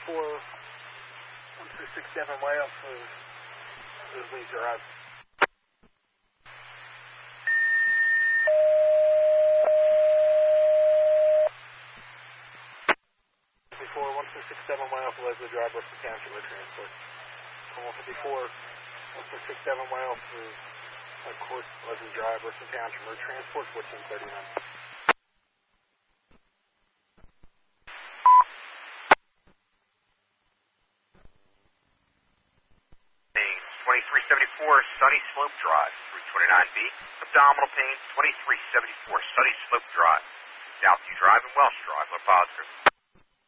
1367 way off of Lee Drive. 1367 way off of Leslie Drive, Brooklyn Township, road transport. 1367 way off of course, Leslie Drive, Brooklyn Township, road transport, 1439. 2374 Sunny Slope Drive, 329B. Abdominal pain, 2374 Sunny Slope Drive. Southview Drive and Welsh Drive, low positive.